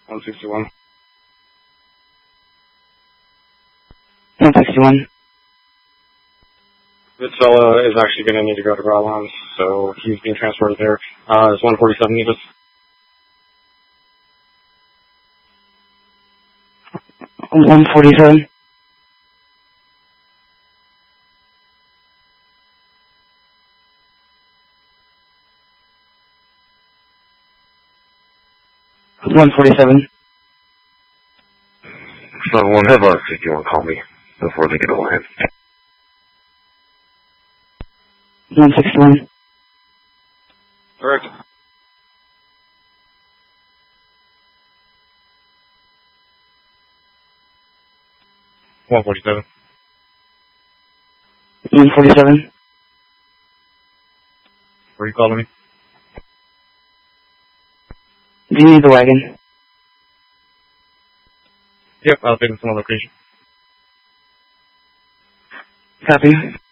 161. 161. This fella is actually going to need to go to Rollins, so he's being transported there. Is 147 need us? 147. So one have us if you want to call me before they get a land. 161. Correct. $147. 147. Where are you calling me? Do you need the wagon? Yep, I'll take it to my location. Copy.